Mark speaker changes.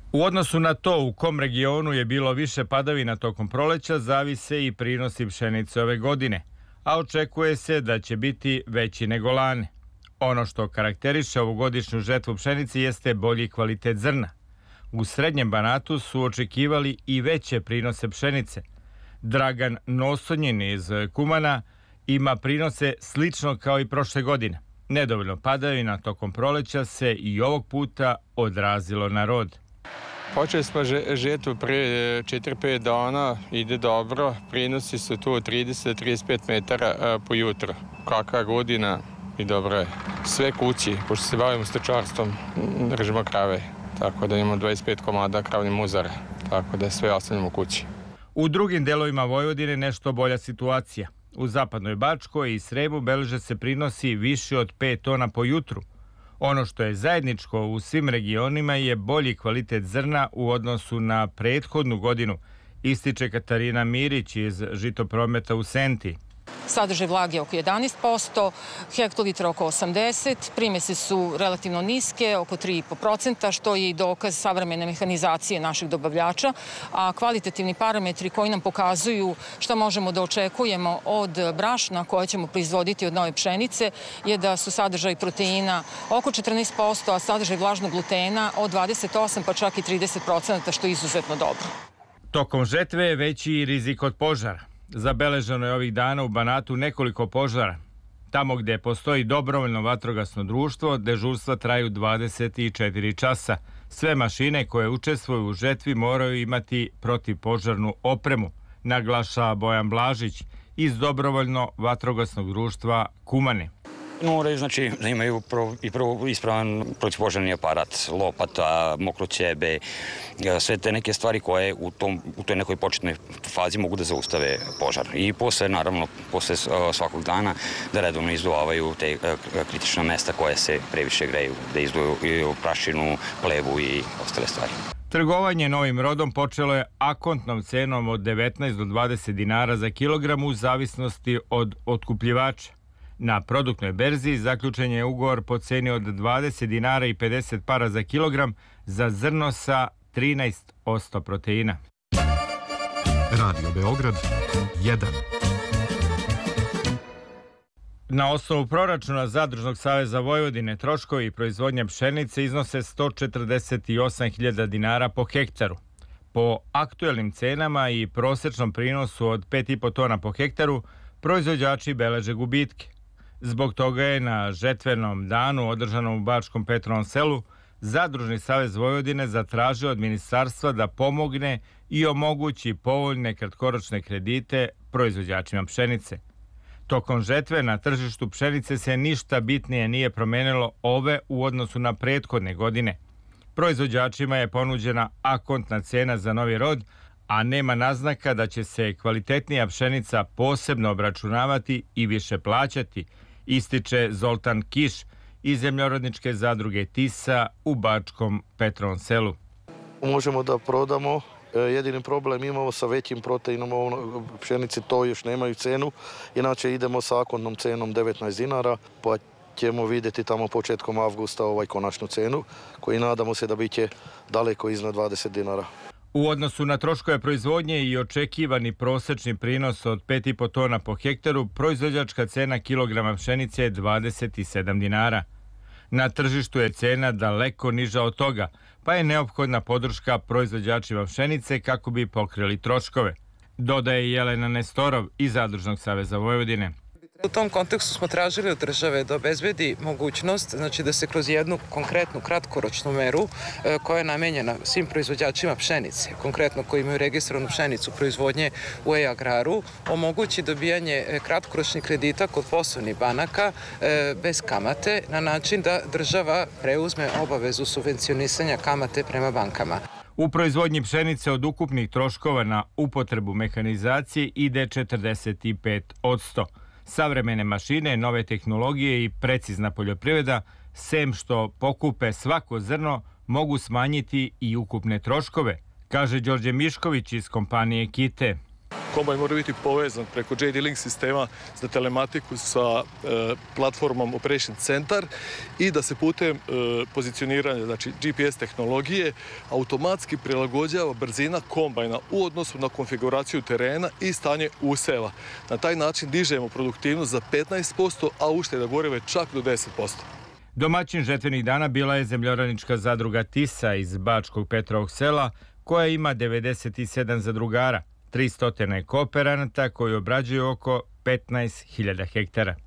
Speaker 1: U odnosu na to u kom regionu je bilo više padavina tokom proleća, zavise i prinosi pšenice ove godine, a očekuje se da će biti veći nego lane. Ono što karakteriše ovogodišnju žetvu pšenice jeste bolji kvalitet zrna. U srednjem Banatu su očekivali i veće prinose pšenice. Dragan Nosonjin iz Kumana ima prinose slično kao i prošle godine. Nedovoljno padavina tokom proleća se i ovog puta odrazilo na rod.
Speaker 2: Počeli smo žetvu pre 4-5 dana, ide dobro, prinosi su tu 30-35 metara po jutru. Kakva godina i dobro je. Sve kući, pošto se bavimo stočarstvom, držimo krave, tako da imamo 25 komada kravnih muzara, tako da sve ostavljamo kući.
Speaker 1: U drugim delovima Vojvodine nešto bolja situacija. U zapadnoj Bačkoj i Sremu beleže se prinosi više od 5 tona po jutru. Ono što je zajedničko u svim regionima je bolji kvalitet zrna u odnosu na prethodnu godinu, ističe Katarina Mirić iz Žitoprometa u Senti.
Speaker 3: Sadržaj vlage oko 11%, hektolitra oko 80%, primese su relativno niske, oko 3,5%, što je i dokaz savremene mehanizacije naših dobavljača, a kvalitativni parametri koji nam pokazuju šta možemo da očekujemo od brašna koje ćemo proizvoditi od nove pšenice je da su sadržaj proteina oko 14%, a sadržaj vlažnog glutena od 28% pa čak i 30%, što je izuzetno dobro.
Speaker 1: Tokom žetve je veći i rizik od požara. Zabeleženo je ovih dana u Banatu nekoliko požara. Tamo gde postoji dobrovoljno vatrogasno društvo, dežurstva traju 24 časa. Sve mašine koje učestvuju u žetvi moraju imati protivpožarnu opremu, naglaša Bojan Blažić iz dobrovoljno vatrogasnog društva Kumane.
Speaker 4: Moraju znači da imaju ispravan protivpožarni aparat, lopata, mokroćebe, sve te neke stvari koje u toj nekoj početnoj fazi mogu da zaustave požar. I posle, naravno, posle svakog dana da redovno izduvavaju te kritična mesta koje se previše greju, da izduvaju prašinu, plevu i ostale stvari.
Speaker 1: Trgovanje novim rodom počelo je akontnom cenom od 19 do 20 dinara za kilogram u zavisnosti od otkupljivača. Na produktnoj berzi zaključen je ugovor po ceni od 20 dinara i 50 para za kilogram za zrno sa 13% proteina.
Speaker 5: Radio Beograd 1.
Speaker 1: Na osnovu proračuna Zadružnog saveza Vojvodine troškovi i proizvodnja pšenice iznose 148.000 dinara po hektaru. Po aktuelnim cenama i prosečnom prinosu od 5,5 tona po hektaru, proizvođači beleže gubitke. Zbog toga je na žetvenom danu održanom u Bačkom Petrovom selu Zadružni savez Vojvodine zatražio od ministarstva da pomogne i omogući povoljne kratkoročne kredite proizvođačima pšenice. Tokom žetve na tržištu pšenice se ništa bitnije nije promenilo ove u odnosu na prethodne godine. Proizvođačima je ponuđena akontna cena za novi rod, a nema naznaka da će se kvalitetnija pšenica posebno obračunavati i više plaćati, ističe Zoltan Kiš iz zemljoradničke zadruge Tisa u Bačkom Petrovom selu.
Speaker 6: Možemo da prodamo, jedini problem imamo sa većim proteinom pšenici, to još nemaju cenu, inače idemo sa akontnom cenom 19 dinara, pa ćemo vidjeti tamo početkom avgusta konačnu cenu, koji nadamo se da biće daleko iznad 20 dinara.
Speaker 1: U odnosu na troškove proizvodnje i očekivani prosečni prinos od 5,5 tona po hektaru, proizvođačka cena kilograma pšenice je 27 dinara. Na tržištu je cena daleko niža od toga, pa je neophodna podrška proizvođačima pšenice kako bi pokrili troškove, dodaje Jelena Nestorov iz Zadružnog saveza Vojvodine.
Speaker 7: U tom kontekstu smo tražili od države da obezbedi mogućnost, znači da se kroz jednu konkretnu kratkoročnu meru koja je namenjena svim proizvođačima pšenice, konkretno koji imaju registrovanu pšenicu proizvodnje u e-agraru, omogući dobijanje kratkoročnih kredita kod poslovnih banaka bez kamate na način da država preuzme obavezu subvencionisanja kamate prema bankama.
Speaker 1: U proizvodnji pšenice od ukupnih troškova na upotrebu mehanizacije ide 45%. Savremene mašine, nove tehnologije i precizna poljoprivreda, sem što pokupe svako zrno, mogu smanjiti i ukupne troškove, kaže Đorđe Mišković iz kompanije Kite.
Speaker 8: kombajn mora biti povezan preko JD Link sistema za telematiku sa platformom Operation Centar i da se putem pozicioniranja, znači GPS tehnologije, automatski prilagođava brzina kombajna u odnosu na konfiguraciju terena i stanje useva. Na taj način dižemo produktivnost za 15%, a ušteda goriva je čak do 10%.
Speaker 1: Domaćin žetvenih dana bila je zemljoradnička zadruga Tisa iz Bačkog Petrovog sela, koja ima 97 zadrugara, 300 kooperanata koji obrađuju oko 15.000 hektara.